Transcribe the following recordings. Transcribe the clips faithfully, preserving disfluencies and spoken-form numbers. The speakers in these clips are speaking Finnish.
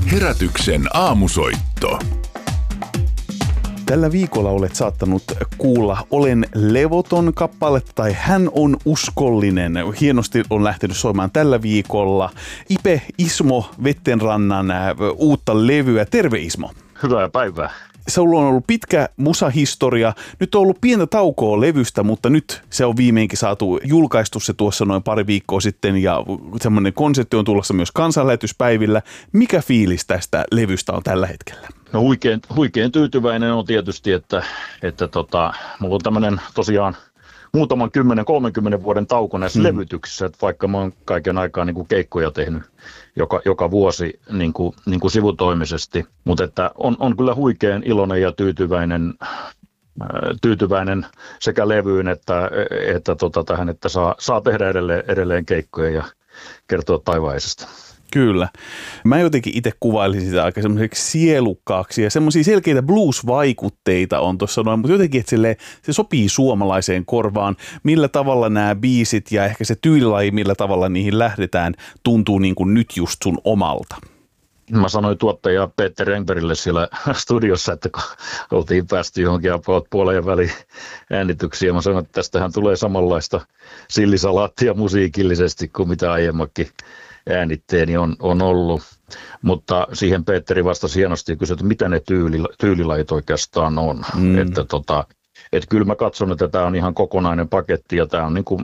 Herätyksen aamusoitto. Tällä viikolla olet saattanut kuulla Olen levoton kappaletta tai Hän on uskollinen. Hienosti on lähtenyt soimaan tällä viikolla Ipe Ismo Vettenrannan uutta levyä. Terve Ismo. Hyvää päivää. Sulla on ollut pitkä musahistoria. Nyt on ollut pientä taukoa levystä, mutta nyt se on viimeinkin saatu julkaistu se tuossa noin pari viikkoa sitten ja semmoinen konsepti on tulossa myös kansanlähetyspäivillä. Mikä fiilis tästä levystä on tällä hetkellä? No huikein, huikein tyytyväinen on tietysti, että, että tota, mulla on tämmöinen tosiaan muutaman kymmenen, kolmenkymmenen vuoden tauko näissä hmm. levytyksissä, että vaikka mä oon kaiken aikaa niin kuin keikkoja tehnyt joka, joka vuosi niin kuin, niin kuin sivutoimisesti, mutta että on, on kyllä huikein iloinen ja tyytyväinen, tyytyväinen sekä levyyn että, että tota tähän, että saa, saa tehdä edelleen, edelleen keikkoja ja kertoa taivaisesta. Kyllä. Mä jotenkin itse kuvailisin sitä aika semmoiseksi sielukkaaksi ja semmoisia selkeitä blues-vaikutteita on tuossa noin, mutta jotenkin, että silleen, se sopii suomalaiseen korvaan. Millä tavalla nämä biisit ja ehkä se tyylilaji, millä tavalla niihin lähdetään, tuntuu niin kuin nyt just sun omalta? Mä sanoin tuottaja Peter Engbergille siellä studiossa, että kun oltiin päästy johonkin puolen ja väliin äänityksiä, mä sanoin, että tästähän tulee samanlaista sillisalaattia musiikillisesti kuin mitä aiemmakin äänitteeni on, on ollut, mutta siihen Petteri vastasi hienosti ja kysyi, että mitä ne tyyli, tyylilajit oikeastaan on. Mm. Että tota, et kyllä mä katson, että tämä on ihan kokonainen paketti ja tämä on niinku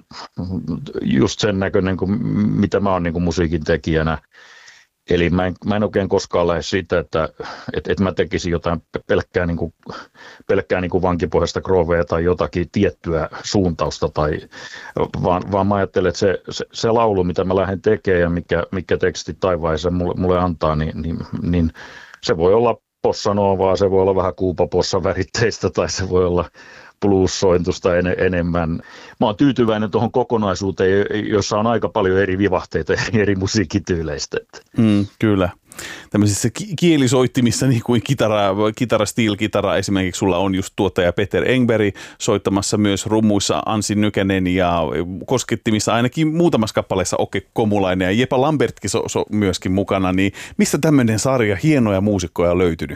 just sen näköinen, kuin mitä mä oon niinku musiikin tekijänä. Eli mä en, mä en oikein koskaan lähde siitä, että et, et mä tekisin jotain pelkkää, niin kuin, pelkkää niin kuin vankipohjaista groovea tai jotakin tiettyä suuntausta, tai, vaan, vaan mä ajattelen, että se, se, se laulu, mitä mä lähden tekemään ja mikä, mikä teksti taivaissa mulle, mulle antaa, niin, niin, niin se voi olla bossa novaa, se voi olla vähän kuupapossan väritteistä tai se voi olla blues-sointusta en, enemmän. Mä oon tyytyväinen tuohon kokonaisuuteen, jossa on aika paljon eri vivahteita eri musiikkityyleistä. Mm, kyllä. Tämmöisissä kielisoittimissa, niin kuin kitara, kitara, steel-kitara esimerkiksi sulla on just tuottaja Peter Engberg soittamassa myös rummuissa Anssi Nykänen ja koskettimissa ainakin muutamassa kappaleessa Oke Komulainen ja Jepa Lambertkin so, so, myöskin mukana. Niin mistä tämmöinen sarja hienoja muusikkoja on löytynyt?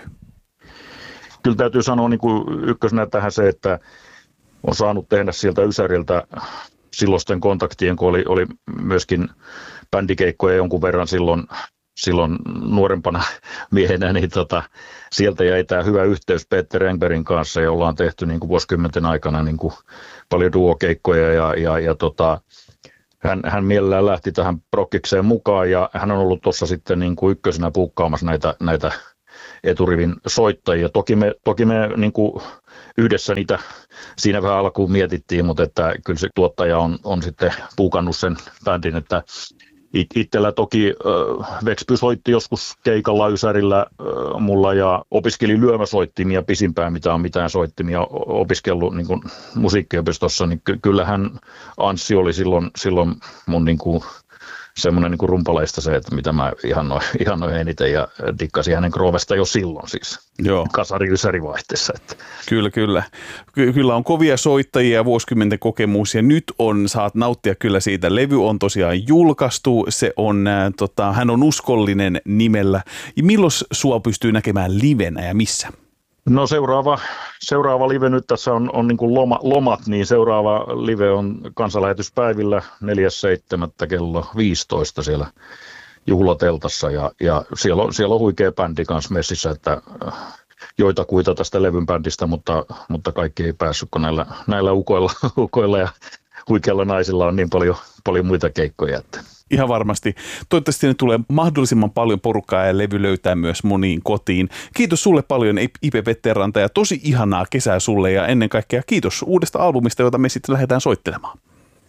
Kyllä täytyy sanoa niin kuin ykkösenä tähän se, että on saanut tehdä sieltä Ysäriltä silloisten kontaktien, kun oli, oli myöskin bändikeikkoja jonkun verran silloin, silloin nuorempana miehenä, niin tota, sieltä jäi tämä hyvä yhteys Peter Engbergin kanssa, ja ollaan tehty niin kuin vuosikymmenten aikana niin kuin paljon duokeikkoja, ja, ja, ja tota, hän, hän mielellään lähti tähän prokkikseen mukaan, ja hän on ollut tuossa sitten niin kuin ykkösenä puukkaamassa näitä, näitä eturivin soittajia. Toki me, toki me niin kuin yhdessä niitä siinä vähän alkuun mietittiin, mutta että kyllä se tuottaja on, on sitten puukannut sen bändin, että it, itsellä toki äh, Vexby soitti joskus keikalla Ysärillä äh, mulla ja opiskeli lyömäsoittimia pisimpään, mitä on mitään soittimia opiskellut niin kuin musiikkiopistossa, niin ky, kyllähän Anssi oli silloin, silloin mun niin kuin semmoinen niin kuin rumpaleista se, että mitä mä ihannoin, ihannoin eniten ja dikkasin hänen groovesta jo silloin siis. Joo. Kasari-ysäri-vaihteessa. Että. Kyllä, kyllä. Ky- kyllä on kovia soittajia ja vuosikymmenten kokemus ja nyt on, saat nauttia kyllä siitä. Levy on tosiaan julkaistu, se on, äh, tota, hän on uskollinen nimellä. Ja milloin sua pystyy näkemään livenä ja missä? No seuraava, seuraava live nyt tässä on, on niin kuin loma, lomat, niin seuraava live on kansanlähetyspäivillä neljäs seitsemättä kello viisitoista siellä juhlateltassa ja, ja siellä, on, siellä on huikea bändi kanssa messissä, että joitakuita tästä levyn bändistä, mutta, mutta kaikki ei päässyt, kun näillä, näillä ukoilla, ukoilla ja huikeilla naisilla on niin paljon, paljon muita keikkoja, että. Ihan varmasti. Toivottavasti ne tulee mahdollisimman paljon porukkaa ja levy löytää myös moniin kotiin. Kiitos sulle paljon Ipe Vettenranta ja tosi ihanaa kesää sulle ja ennen kaikkea kiitos uudesta albumista, jota me sitten lähdetään soittelemaan.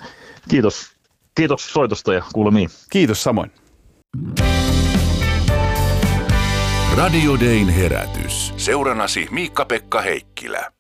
Kiitos. Kiitos soitosta ja kuulemiin. Kiitos samoin. Radio Dayn herätys. Seuranasi Miikka-Pekka Heikkilä.